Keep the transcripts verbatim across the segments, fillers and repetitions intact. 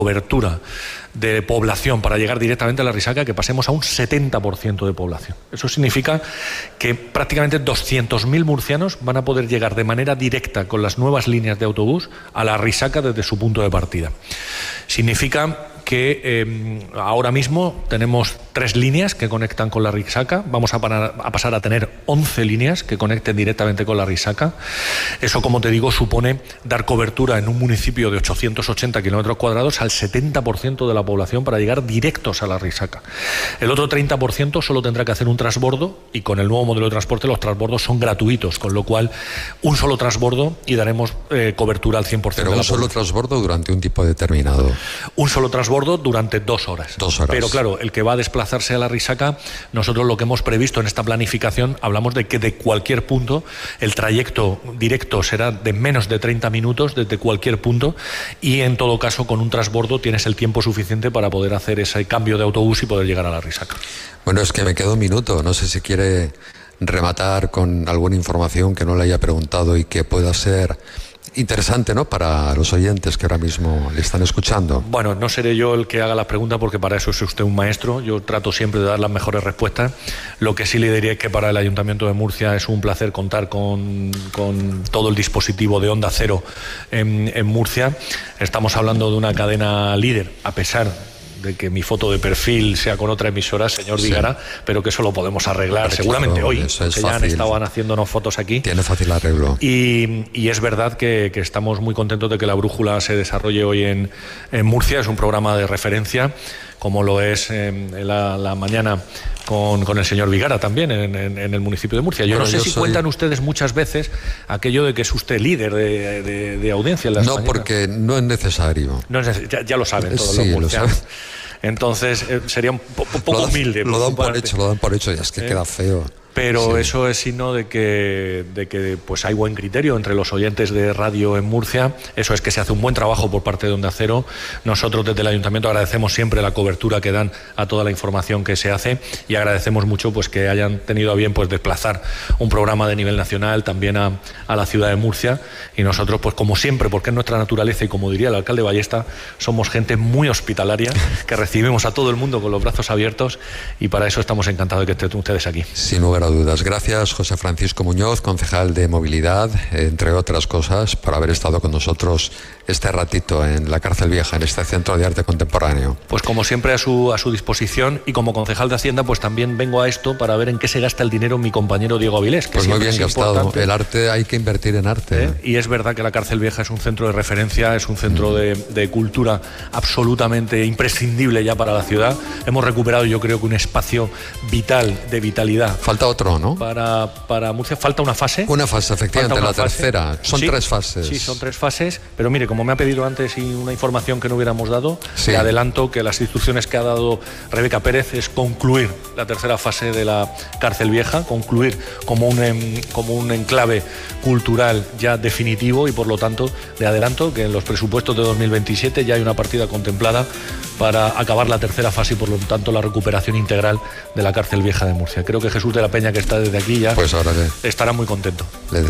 cobertura de población para llegar directamente a la Risaca, que pasemos a un setenta por ciento de población. Eso significa que prácticamente doscientos mil murcianos van a poder llegar de manera directa con las nuevas líneas de autobús a la Risaca desde su punto de partida. Significa que eh, ahora mismo tenemos tres líneas que conectan con la Risaca. Vamos a, parar, a pasar a tener once líneas que conecten directamente con la Risaca. Eso, como te digo, supone dar cobertura en un municipio de ochocientos ochenta kilómetros cuadrados al setenta por ciento de la población para llegar directos a la Risaca. El otro treinta por ciento solo tendrá que hacer un transbordo, y con el nuevo modelo de transporte los transbordos son gratuitos, con lo cual un solo transbordo y daremos eh, cobertura al cien por ciento. Pero un solo transbordo durante un tiempo determinado. Un solo transbordo durante dos horas. Dos horas. Pero claro, el que va a desplazarse a la Risaca, nosotros lo que hemos previsto en esta planificación, hablamos de que de cualquier punto el trayecto directo será de menos de treinta minutos desde cualquier punto, y en todo caso con un transbordo tienes el tiempo suficiente para poder hacer ese cambio de autobús y poder llegar a la Risaca. Bueno, es que me queda un minuto, no sé si quiere rematar con alguna información que no le haya preguntado y que pueda ser interesante, ¿no?, para los oyentes que ahora mismo le están escuchando. Bueno, no seré yo el que haga las preguntas, porque para eso es usted un maestro. Yo trato siempre de dar las mejores respuestas. Lo que sí le diría es que para el Ayuntamiento de Murcia es un placer contar con, con todo el dispositivo de Onda Cero en, en Murcia. Estamos hablando de una cadena líder, a pesar de que mi foto de perfil sea con otra emisora, señor sí. Vigara, pero que eso lo podemos arreglar Pero seguramente claro, hoy, que ya han estado haciéndonos fotos aquí. Tiene fácil arreglo. Y, y es verdad que, que estamos muy contentos de que la brújula se desarrolle hoy en, en Murcia. Es un programa de referencia, como lo es eh, la, la mañana con, con el señor Vigara también en, en, en el municipio de Murcia. Yo bueno, no sé yo si soy... cuentan ustedes muchas veces aquello de que es usted líder de, de, de audiencia en las No, mañanas. Porque no es necesario. No es necesario, ya, ya lo saben todos sí, los murcianos. Lo Entonces eh, sería un po poco lo dan, humilde. Lo dan por hecho, lo dan por hecho, ya es que ¿Eh? queda feo. Pero sí. eso es signo de que, de que pues hay buen criterio entre los oyentes de radio en Murcia. Eso es que se hace un buen trabajo por parte de Onda Cero. Nosotros desde el Ayuntamiento agradecemos siempre la cobertura que dan a toda la información que se hace, y agradecemos mucho pues que hayan tenido a bien pues desplazar un programa de nivel nacional también a, a la ciudad de Murcia. Y nosotros, pues como siempre, porque es nuestra naturaleza, y como diría el alcalde Ballesta, somos gente muy hospitalaria, que recibimos a todo el mundo con los brazos abiertos, y para eso estamos encantados de que estén ustedes aquí. Sin lugar a dudas. Gracias, José Francisco Muñoz, concejal de Movilidad, entre otras cosas, por haber estado con nosotros este ratito en la Cárcel Vieja, en este Centro de Arte Contemporáneo. Pues como siempre a su, a su disposición, y como concejal de Hacienda pues también vengo a esto para ver en qué se gasta el dinero mi compañero Diego Avilés. Que pues muy bien gastado. Importante. El arte, hay que invertir en arte. ¿Eh? Y es verdad que la Cárcel Vieja es un centro de referencia, es un centro mm. de, de cultura absolutamente imprescindible ya para la ciudad. Hemos recuperado, yo creo, que un espacio vital, de vitalidad. Falta otro, ¿no? Para, para Murcia falta una fase. Una fase, efectivamente, una la fase. tercera. Son sí, tres fases. Sí, son tres fases, pero mire, como me ha pedido antes y una información que no hubiéramos dado, sí. le adelanto que las instrucciones que ha dado Rebeca Pérez es concluir la tercera fase de la Cárcel Vieja, concluir como un, como un enclave cultural ya definitivo, y por lo tanto le adelanto que en los presupuestos de dos mil veintisiete ya hay una partida contemplada para acabar la tercera fase y por lo tanto la recuperación integral de la Cárcel Vieja de Murcia. Creo que Jesús de la Peña, que está desde aquí ya, pues ahora le, estará muy contento. Le,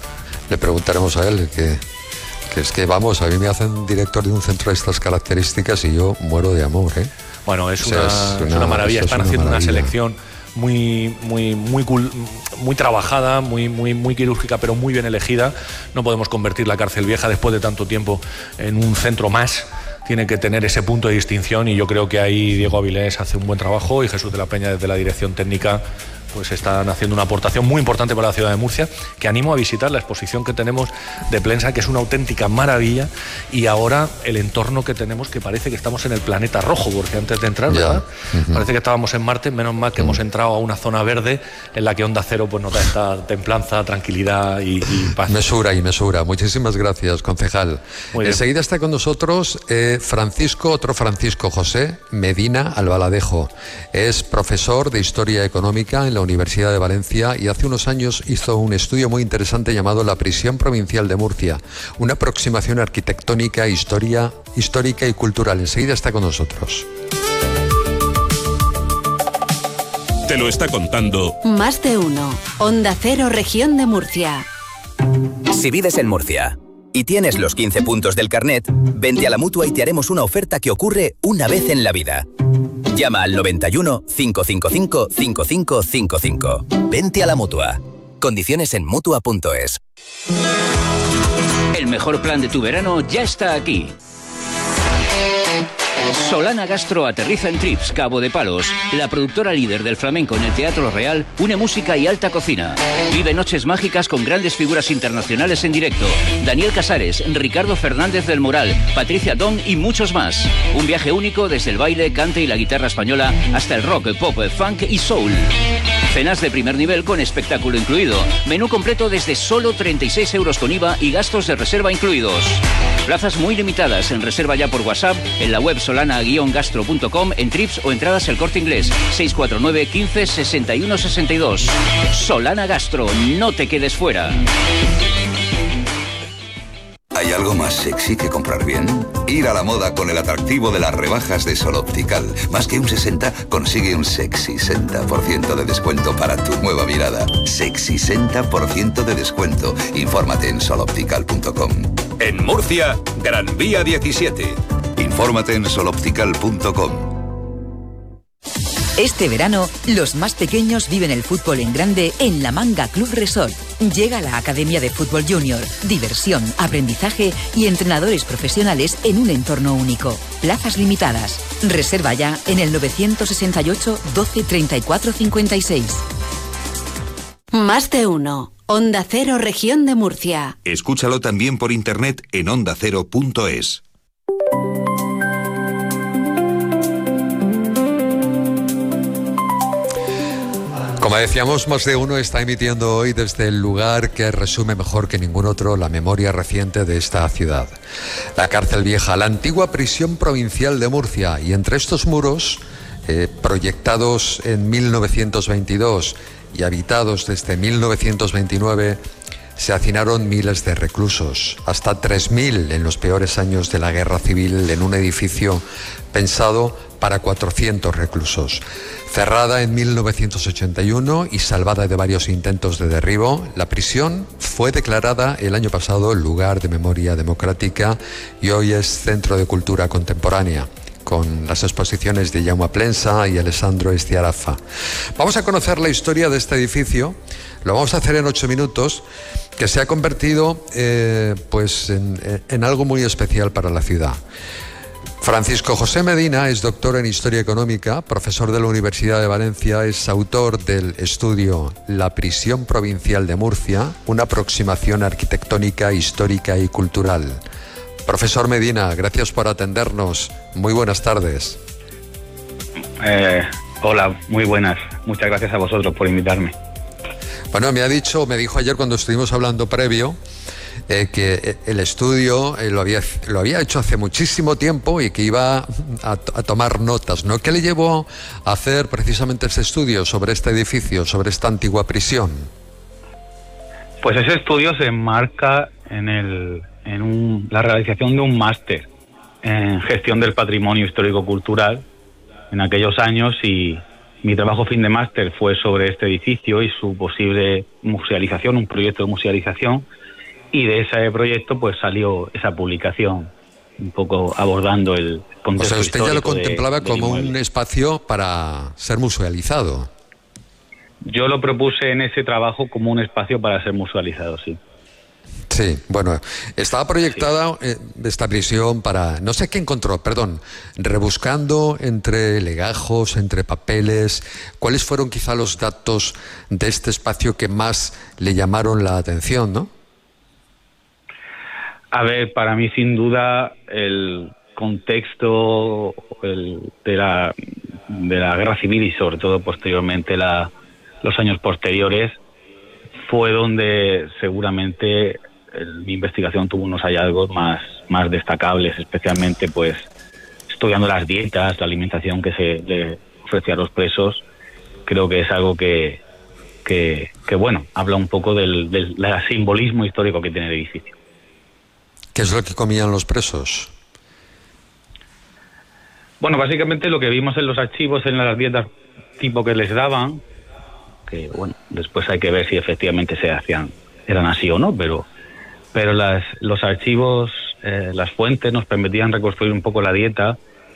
le preguntaremos a él que, que es que vamos, a mí me hacen director de un centro de estas características y yo muero de amor, ¿eh? Bueno, es, o sea, una, es, una, es una maravilla. Están una haciendo maravilla. una selección muy muy muy muy trabajada, muy muy muy quirúrgica, pero muy bien elegida. No podemos convertir la Cárcel Vieja después de tanto tiempo en un centro más. Tiene que tener ese punto de distinción, y yo creo que ahí Diego Avilés hace un buen trabajo, y Jesús de la Peña desde la dirección técnica pues están haciendo una aportación muy importante para la ciudad de Murcia, que animo a visitar la exposición que tenemos de Plensa, que es una auténtica maravilla, y ahora el entorno que tenemos, que parece que estamos en el planeta rojo, porque antes de entrar, ¿verdad? Uh-huh. Parece que estábamos en Marte, menos mal que uh-huh. hemos entrado a una zona verde en la que Onda Cero pues nos da esta templanza, tranquilidad y, y paz. Mesura y mesura. Muchísimas gracias, concejal. Enseguida está con nosotros eh, Francisco, otro Francisco José Medina Albaladejo. Es profesor de Historia Económica en la Universidad de Valencia, y hace unos años hizo un estudio muy interesante llamado La Prisión Provincial de Murcia, una aproximación arquitectónica, historia, histórica y cultural. Enseguida está con nosotros. Te lo está contando Más de Uno, Onda Cero, Región de Murcia. Si vives en Murcia y tienes los quince puntos del carnet, vente a la Mutua y te haremos una oferta que ocurre una vez en la vida. Llama al noventa y uno, cinco cinco cinco, cinco cinco cinco cinco. Vente a la Mutua. Condiciones en Mutua punto es. El mejor plan de tu verano ya está aquí. Solana Gastro aterriza en Trips, Cabo de Palos. La productora líder del flamenco en el Teatro Real une música y alta cocina. Vive noches mágicas con grandes figuras internacionales en directo. Daniel Casares, Ricardo Fernández del Moral, Patricia Don y muchos más. Un viaje único desde el baile, cante y la guitarra española hasta el rock, pop, funk y soul. Cenas de primer nivel con espectáculo incluido. Menú completo desde solo treinta y seis euros con I V A y gastos de reserva incluidos. Plazas muy limitadas. En reserva ya por WhatsApp, en la web solana guion gastro punto com, en Trips o entradas El Corte Inglés. seis cuatro nueve, quince, sesenta y uno, sesenta y dos. Solana Gastro, no te quedes fuera. ¿Hay algo más sexy que comprar bien? Ir a la moda con el atractivo de las rebajas de Sol Optical. Más que un sesenta, consigue un sexy sesenta por ciento de descuento para tu nueva mirada. Sexy sesenta por ciento de descuento. Infórmate en sol optical punto com. En Murcia, Gran Vía diecisiete. Infórmate en sol optical punto com. Este verano, los más pequeños viven el fútbol en grande en La Manga Club Resort. Llega la Academia de Fútbol Junior. Diversión, aprendizaje y entrenadores profesionales en un entorno único. Plazas limitadas. Reserva ya en el novecientos sesenta y ocho, doce, treinta y cuatro, cincuenta y seis. Más de uno. Onda Cero, Región de Murcia. Escúchalo también por internet en onda cero punto es. Como decíamos, Más de Uno está emitiendo hoy desde el lugar que resume mejor que ningún otro la memoria reciente de esta ciudad. La Cárcel Vieja, la antigua prisión provincial de Murcia. Y entre estos muros, eh, proyectados en mil novecientos veintidós y habitados desde mil novecientos veintinueve, se hacinaron miles de reclusos, hasta tres mil en los peores años de la Guerra Civil, en un edificio pensado para cuatrocientos reclusos. Cerrada en mil novecientos ochenta y uno y salvada de varios intentos de derribo, la prisión fue declarada el año pasado lugar de memoria democrática y hoy es centro de cultura contemporánea, con las exposiciones de Jaume Plensa y Alessandro Estiarafa. Vamos a conocer la historia de este edificio. Lo vamos a hacer en ocho minutos, que se ha convertido eh, pues en, en algo muy especial para la ciudad. Francisco José Medina es doctor en Historia Económica, profesor de la Universidad de Valencia, es autor del estudio La Prisión Provincial de Murcia, una aproximación arquitectónica, histórica y cultural. Profesor Medina, gracias por atendernos. Muy buenas tardes. Eh, hola, muy buenas. Muchas gracias a vosotros por invitarme. Bueno, me ha dicho, me dijo ayer cuando estuvimos hablando previo, eh, que el estudio eh, lo había lo había hecho hace muchísimo tiempo y que iba a, a tomar notas, ¿no? ¿Qué le llevó a hacer precisamente ese estudio sobre este edificio, sobre esta antigua prisión? Pues ese estudio se enmarca en el en un, la realización de un máster en gestión del patrimonio histórico-cultural en aquellos años, y mi trabajo fin de máster fue sobre este edificio y su posible musealización, un proyecto de musealización, y de ese proyecto pues salió esa publicación, un poco abordando el contexto. O sea, usted ya lo contemplaba de, como un espacio para ser musealizado. Yo lo propuse en ese trabajo como un espacio para ser musealizado, sí. Sí, bueno, estaba proyectada sí. eh, esta prisión para, no sé qué encontró, perdón, rebuscando entre legajos, entre papeles, ¿cuáles fueron quizá los datos de este espacio que más le llamaron la atención, no? A ver, para mí sin duda el contexto el, de, la, de la Guerra Civil y sobre todo posteriormente la, los años posteriores fue donde seguramente el, mi investigación tuvo unos hallazgos más, más destacables, especialmente pues estudiando las dietas, la alimentación que se le ofrecía a los presos. Creo que es algo que, que, que bueno, habla un poco del, del, del simbolismo histórico que tiene el edificio. ¿Qué es lo que comían los presos? Bueno, básicamente lo que vimos en los archivos, en las dietas tipo que les daban, que bueno, después hay que ver si efectivamente se hacían, eran así o no, pero pero las, los archivos, eh, las fuentes nos permitían reconstruir un poco la dieta